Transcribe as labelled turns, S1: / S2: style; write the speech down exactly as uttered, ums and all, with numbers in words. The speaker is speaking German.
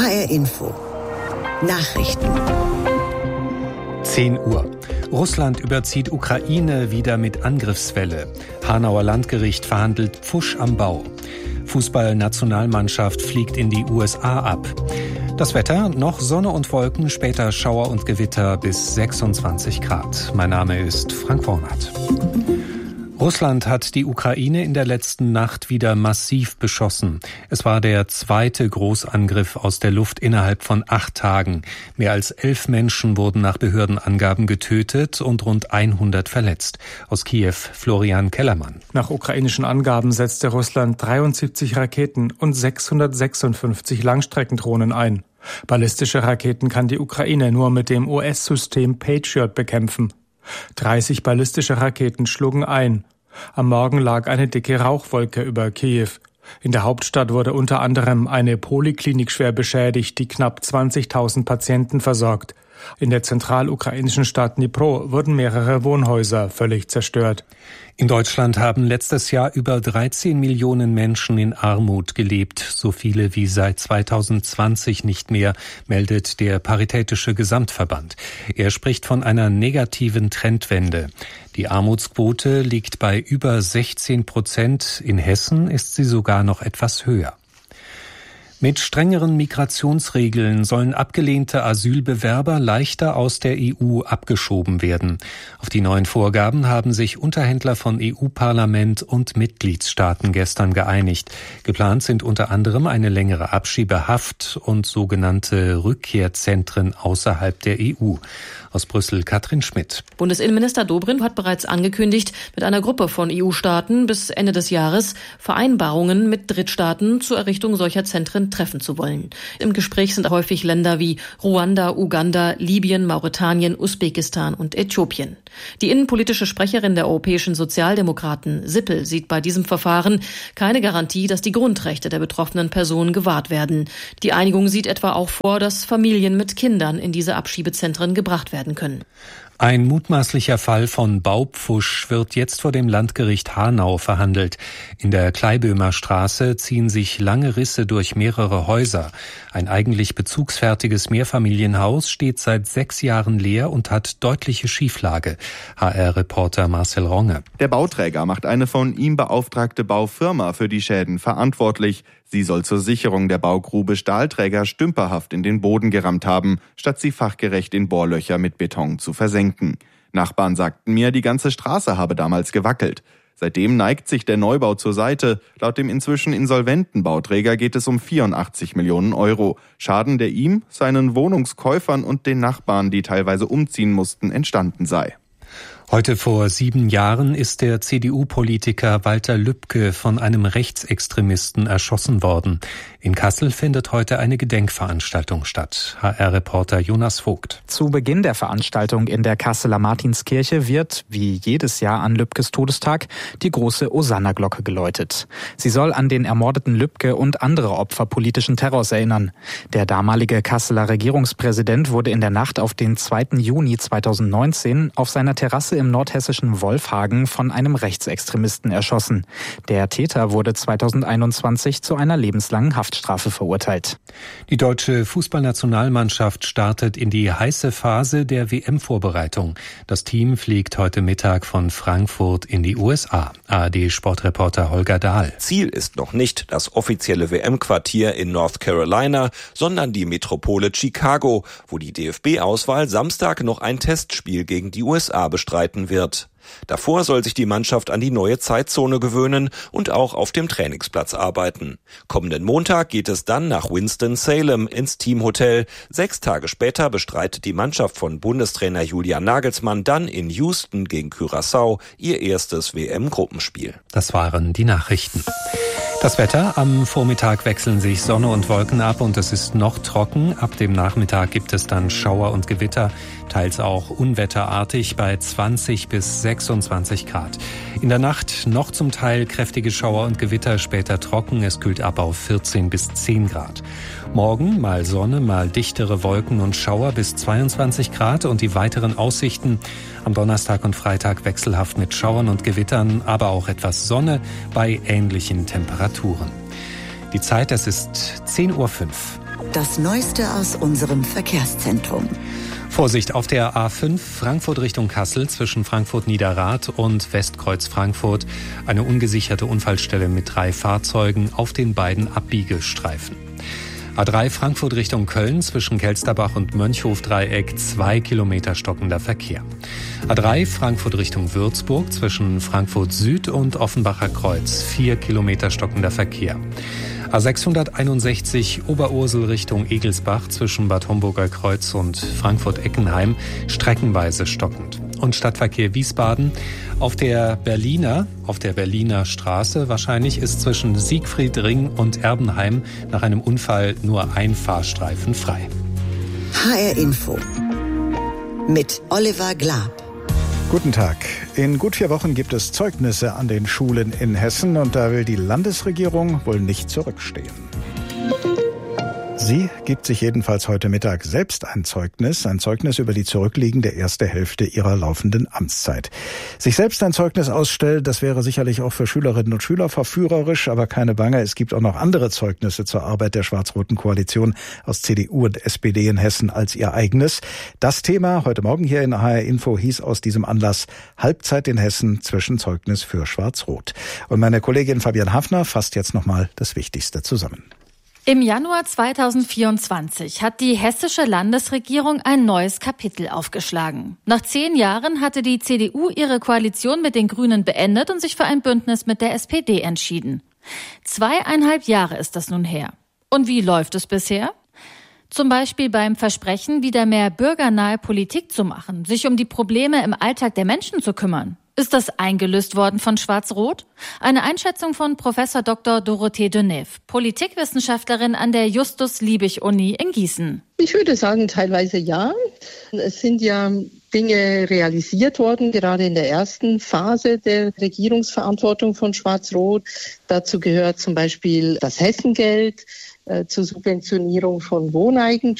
S1: R Info. Nachrichten.
S2: zehn Uhr. Russland überzieht Ukraine wieder mit Angriffswelle. Hanauer Landgericht verhandelt Pfusch am Bau. Fußball-Nationalmannschaft fliegt in die U S A ab. Das Wetter, noch Sonne und Wolken, später Schauer und Gewitter bis sechsundzwanzig Grad. Mein Name ist Frank Wornath. Russland hat die Ukraine in der letzten Nacht wieder massiv beschossen. Es war der zweite Großangriff aus der Luft innerhalb von acht Tagen. Mehr als elf Menschen wurden nach Behördenangaben getötet und rund hundert verletzt. Aus Kiew Florian Kellermann.
S3: Nach ukrainischen Angaben setzte Russland dreiundsiebzig Raketen und sechshundertsechsundfünfzig Langstreckendrohnen ein. Ballistische Raketen kann die Ukraine nur mit dem U S-System Patriot bekämpfen. dreißig ballistische Raketen schlugen ein. Am Morgen lag eine dicke Rauchwolke über Kiew. In der Hauptstadt wurde unter anderem eine Poliklinik schwer beschädigt, die knapp zwanzigtausend Patienten versorgt. In der zentralukrainischen Stadt Dnipro wurden mehrere Wohnhäuser völlig zerstört.
S2: In Deutschland haben letztes Jahr über dreizehn Millionen Menschen in Armut gelebt, so viele wie seit zweitausendzwanzig nicht mehr, meldet der Paritätische Gesamtverband. Er spricht von einer negativen Trendwende. Die Armutsquote liegt bei über sechzehn Prozent. In Hessen ist sie sogar noch etwas höher. Mit strengeren Migrationsregeln sollen abgelehnte Asylbewerber leichter aus der E U abgeschoben werden. Auf die neuen Vorgaben haben sich Unterhändler von E U-Parlament und Mitgliedstaaten gestern geeinigt. Geplant sind unter anderem eine längere Abschiebehaft und sogenannte Rückkehrzentren außerhalb der E U. Aus Brüssel Katrin Schmidt.
S4: Bundesinnenminister Dobrindt hat bereits angekündigt, mit einer Gruppe von E U-Staaten bis Ende des Jahres Vereinbarungen mit Drittstaaten zur Errichtung solcher Zentren treffen zu wollen. Im Gespräch sind häufig Länder wie Ruanda, Uganda, Libyen, Mauretanien, Usbekistan und Äthiopien. Die innenpolitische Sprecherin der europäischen Sozialdemokraten, Sippel, sieht bei diesem Verfahren keine Garantie, dass die Grundrechte der betroffenen Personen gewahrt werden. Die Einigung sieht etwa auch vor, dass Familien mit Kindern in diese Abschiebezentren gebracht werden können.
S2: Ein mutmaßlicher Fall von Baupfusch wird jetzt vor dem Landgericht Hanau verhandelt. In der Kleiböhmer Straße ziehen sich lange Risse durch mehrere Häuser. Ein eigentlich bezugsfertiges Mehrfamilienhaus steht seit sechs Jahren leer und hat deutliche Schieflage. H R-Reporter Marcel Ronge.
S5: Der Bauträger macht eine von ihm beauftragte Baufirma für die Schäden verantwortlich. Sie soll zur Sicherung der Baugrube Stahlträger stümperhaft in den Boden gerammt haben, statt sie fachgerecht in Bohrlöcher mit Beton zu versenken. Nachbarn sagten mir, die ganze Straße habe damals gewackelt. Seitdem neigt sich der Neubau zur Seite. Laut dem inzwischen insolventen Bauträger geht es um vierundachtzig Millionen Euro. Schaden, der ihm, seinen Wohnungskäufern und den Nachbarn, die teilweise umziehen mussten, entstanden sei.
S2: Heute vor sieben Jahren ist der C D U-Politiker Walter Lübcke von einem Rechtsextremisten erschossen worden. In Kassel findet heute eine Gedenkveranstaltung statt. H R-Reporter Jonas Vogt.
S6: Zu Beginn der Veranstaltung in der Kasseler Martinskirche wird, wie jedes Jahr an Lübkes Todestag, die große Osanna-Glocke geläutet. Sie soll an den ermordeten Lübcke und andere Opfer politischen Terrors erinnern. Der damalige Kasseler Regierungspräsident wurde in der Nacht auf den zweiten Juni zweitausendneunzehn auf seiner Terrasse im nordhessischen Wolfhagen von einem Rechtsextremisten erschossen. Der Täter wurde zweitausendeinundzwanzig zu einer lebenslangen Haftstrafe verurteilt.
S2: Die deutsche Fußballnationalmannschaft startet in die heiße Phase der W M-Vorbereitung. Das Team fliegt heute Mittag von Frankfurt in die U S A. A R D-Sportreporter Holger Dahl.
S7: Ziel ist noch nicht das offizielle W M-Quartier in North Carolina, sondern die Metropole Chicago, wo die D F B-Auswahl Samstag noch ein Testspiel gegen die U S A bestreiten wird. Davor soll sich die Mannschaft an die neue Zeitzone gewöhnen und auch auf dem Trainingsplatz arbeiten. Kommenden Montag geht es dann nach Winston-Salem ins Teamhotel. Sechs Tage später bestreitet die Mannschaft von Bundestrainer Julian Nagelsmann dann in Houston gegen Curaçao ihr erstes W M-Gruppenspiel.
S2: Das waren die Nachrichten. Das Wetter: Am Vormittag wechseln sich Sonne und Wolken ab und es ist noch trocken. Ab dem Nachmittag gibt es dann Schauer und Gewitter, teils auch unwetterartig bei zwanzig bis sechsundzwanzig Grad. In der Nacht noch zum Teil kräftige Schauer und Gewitter, später trocken. Es kühlt ab auf vierzehn bis zehn Grad. Morgen mal Sonne, mal dichtere Wolken und Schauer bis zweiundzwanzig Grad und die weiteren Aussichten: am Donnerstag und Freitag wechselhaft mit Schauern und Gewittern, aber auch etwas Sonne bei ähnlichen Temperaturen. Die Zeit, es ist zehn Uhr fünf.
S1: Das Neueste aus unserem Verkehrszentrum.
S2: Vorsicht auf der A fünf Frankfurt Richtung Kassel zwischen Frankfurt-Niederrad und Westkreuz Frankfurt. Eine ungesicherte Unfallstelle mit drei Fahrzeugen auf den beiden Abbiegestreifen. A drei Frankfurt Richtung Köln zwischen Kelsterbach und Mönchhof-Dreieck, zwei Kilometer stockender Verkehr. A drei Frankfurt Richtung Würzburg zwischen Frankfurt Süd und Offenbacher Kreuz, vier Kilometer stockender Verkehr. A sechshunderteinundsechzig Oberursel Richtung Egelsbach zwischen Bad Homburger Kreuz und Frankfurt-Eckenheim, streckenweise stockend. Und Stadtverkehr Wiesbaden auf der Berliner, auf der Berliner Straße wahrscheinlich ist zwischen Siegfriedring und Erbenheim nach einem Unfall nur ein Fahrstreifen frei.
S1: H R Info mit Oliver Glab.
S8: Guten Tag. In gut vier Wochen gibt es Zeugnisse an den Schulen in Hessen und da will die Landesregierung wohl nicht zurückstehen. Sie gibt sich jedenfalls heute Mittag selbst ein Zeugnis, ein Zeugnis über die zurückliegende erste Hälfte ihrer laufenden Amtszeit. Sich selbst ein Zeugnis ausstellen, das wäre sicherlich auch für Schülerinnen und Schüler verführerisch, aber keine Bange, es gibt auch noch andere Zeugnisse zur Arbeit der schwarz-roten Koalition aus C D U und S P D in Hessen als ihr eigenes. Das Thema heute Morgen hier in H R Info hieß aus diesem Anlass Halbzeit in Hessen, Zwischenzeugnis für Schwarz-Rot. Und meine Kollegin Fabian Hafner fasst jetzt nochmal das Wichtigste zusammen.
S9: Im Januar zweitausendvierundzwanzig hat die hessische Landesregierung ein neues Kapitel aufgeschlagen. Nach zehn Jahren hatte die C D U ihre Koalition mit den Grünen beendet und sich für ein Bündnis mit der S P D entschieden. Zweieinhalb Jahre ist das nun her. Und wie läuft es bisher? Zum Beispiel beim Versprechen, wieder mehr bürgernahe Politik zu machen, sich um die Probleme im Alltag der Menschen zu kümmern. Ist das eingelöst worden von Schwarz-Rot? Eine Einschätzung von Professor Doktor Dorothee Deneve, Politikwissenschaftlerin an der Justus-Liebig-Uni in Gießen.
S10: Ich würde sagen, teilweise ja. Es sind ja Dinge realisiert worden, gerade in der ersten Phase der Regierungsverantwortung von Schwarz-Rot. Dazu gehört zum Beispiel das Hessengeld äh, zur Subventionierung von Wohneigentum.